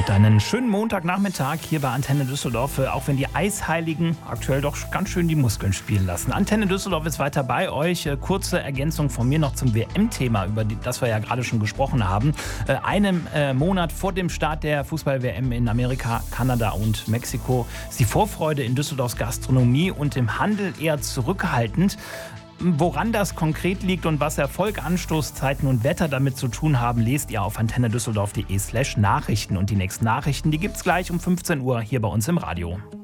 Habt einen schönen Montagnachmittag hier bei Antenne Düsseldorf, auch wenn die Eisheiligen aktuell doch ganz schön die Muskeln spielen lassen. Antenne Düsseldorf ist weiter bei euch. Kurze Ergänzung von mir noch zum WM-Thema, über das wir ja gerade schon gesprochen haben. Einem Monat vor dem Start der Fußball-WM in Amerika, Kanada und Mexiko ist die Vorfreude in Düsseldorfs Gastronomie und im Handel eher zurückhaltend. Woran das konkret liegt und was Erfolg, Anstoßzeiten und Wetter damit zu tun haben, lest ihr auf antennedüsseldorf.de/Nachrichten. Und die nächsten Nachrichten, die gibt's gleich um 15 Uhr hier bei uns im Radio.